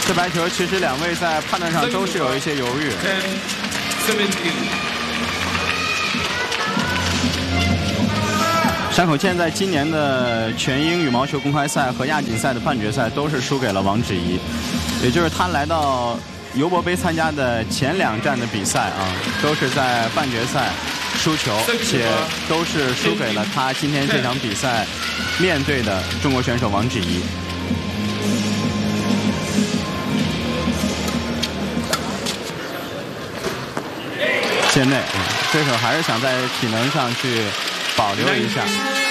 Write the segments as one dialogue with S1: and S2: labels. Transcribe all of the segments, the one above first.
S1: 这白球其实两位在判断上都是有一些犹豫。山口茜在今年的全英羽毛球公开赛和亚锦赛的半决赛都是输给了王芷怡，也就是她来到尤伯杯参加的前2站的比赛啊，都是在半决赛输球，且都是输给了她今天这场比赛面对的中国选手王芷怡。线内，对手还是想在体能上去保留一下。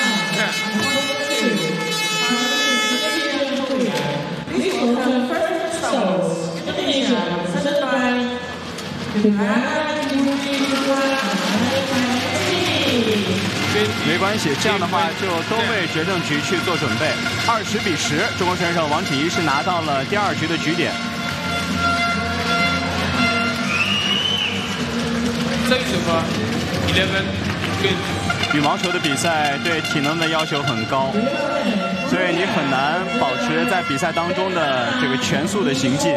S1: 没关系，这样的话就都为决胜局去做准备。20比10，中国选手王芷怡是拿到了第2局的局点。羽毛球的比赛对体能的要求很高，所以你很难保持在比赛当中的这个全速的行进，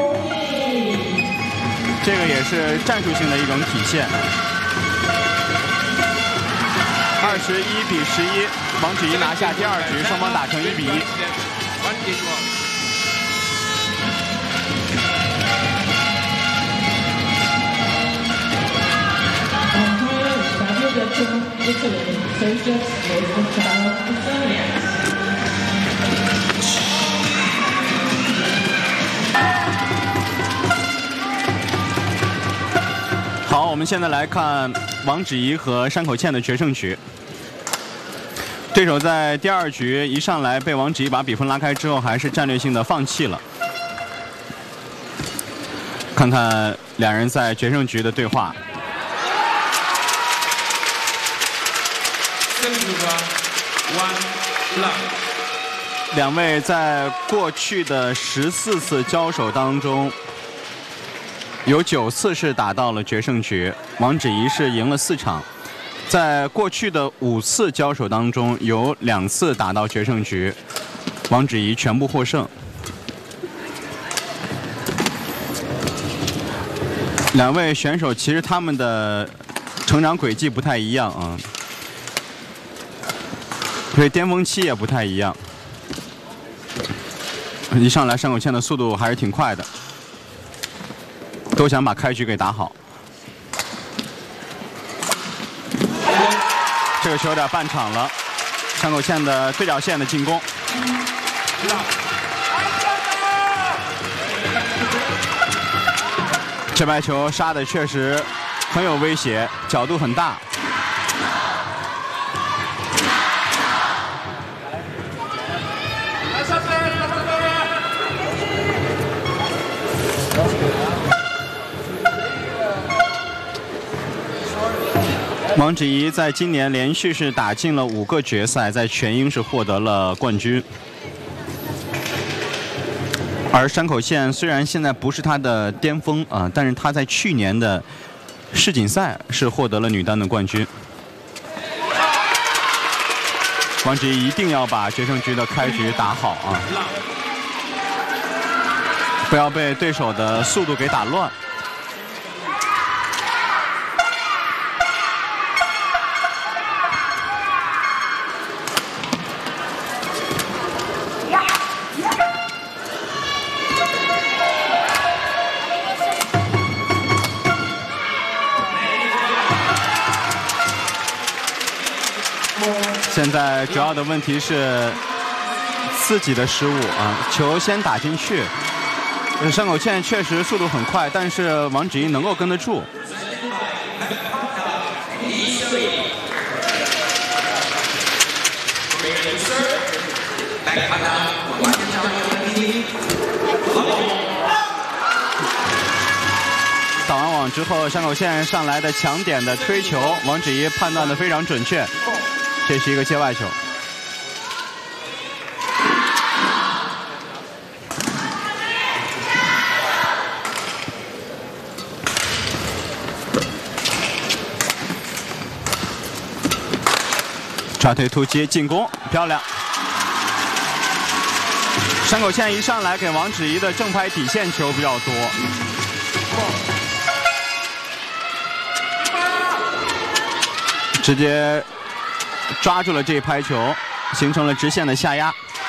S1: 这个也是战术性的一种体现。21比11，王芷怡拿下第2局，双方打成1比1。好，我们现在来看王芷怡和山口茜的决胜局。对手在第2局一上来被王芷怡把比分拉开之后，还是战略性的放弃了。看看两人在决胜局的对话。两位在过去的14次交手当中，有9次是打到了决胜局，王芷怡是赢了4场。在过去的5次交手当中，有2次打到决胜局，王芷怡全部获胜。两位选手其实他们的成长轨迹不太一样啊，所以巅峰期也不太一样。一上来山口茜的速度还是挺快的，都想把开局给打好。这个球有点半场了，山口茜的对角线的进攻。这白球杀的确实很有威胁，角度很大。王芷怡在今年连续是打进了5个决赛，在全英是获得了冠军。而山口茜虽然现在不是她的巅峰啊，但是她在去年的世锦赛是获得了女单的冠军。王芷怡一定要把决胜局的开局打好啊，不要被对手的速度给打乱。现在主要的问题是自己的失误啊，球先打进去。山口茜确实速度很快，但是王芷怡能够跟得住。打完网之后，山口茜上来的抢点的推球，王芷怡判断的非常准确。这是一个界外球。抓腿突击进攻，漂亮。 山口茜一上来给王芷怡的正拍底线球比较多，直接抓住了这一拍球，形成了直线的下压。